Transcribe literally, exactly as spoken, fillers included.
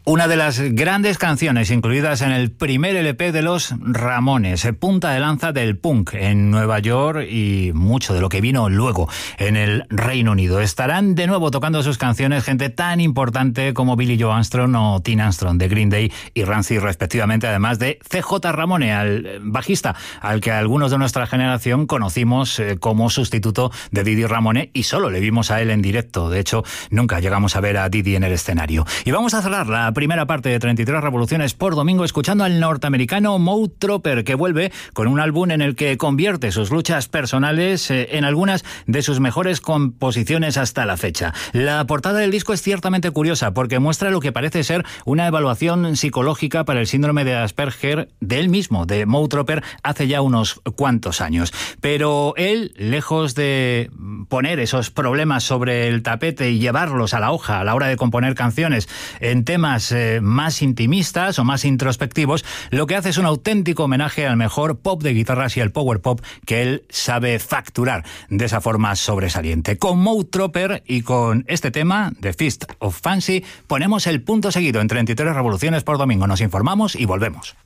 Una de las grandes canciones incluidas en el primer L P de los Ramones, punta de lanza del punk en Nueva York y mucho de lo que vino luego en el Reino Unido. Estarán de nuevo tocando sus canciones gente tan importante como Billie Joe Armstrong o Tina Armstrong de Green Day y Rancid respectivamente, además de C J Ramone, al bajista al que algunos de nuestra generación conocimos eh, como sustituto de Didi Ramone y solo le vimos a él en directo. De hecho, nunca llegamos a ver a Didi en el escenario. Y vamos a cerrar la primera parte de treinta y tres revoluciones por domingo escuchando al norteamericano Moe Tropper, que vuelve con un álbum en el que convierte sus luchas personales eh, en algunas de sus mejores composiciones hasta la fecha. La portada del disco es ciertamente curiosa porque muestra lo que parece ser una evaluación psicológica para el síndrome de Asperger de él mismo, de Moe Tropper, hace ya unos cuantos años. Pero él, lejos de poner esos problemas sobre el tapete y llevarlos a la hoja a la hora de componer canciones en temas eh, más intimistas o más introspectivos, lo que hace es un auténtico homenaje al mejor pop de guitarras y al power pop que él sabe facturar de esa forma sobresaliente. Con Moe Tropper y con este tema, The Fist of Fancy, ponemos el punto seguido en treinta y tres revoluciones por domingo. Nos informamos y volvemos.